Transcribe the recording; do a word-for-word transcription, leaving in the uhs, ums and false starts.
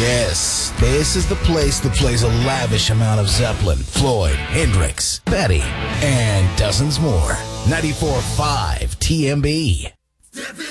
Yes, this is the place that plays a lavish amount of Zeppelin, Floyd, Hendrix, Betty, and dozens more. ninety-four point five T M B.